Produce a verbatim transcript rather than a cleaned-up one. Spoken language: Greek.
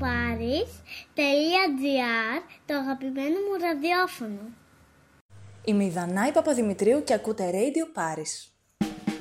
paris.gr, το αγαπημένο μου ραδιόφωνο. Είμαι η Δανάη Παπαδημητρίου και ακούτε Radio Paris.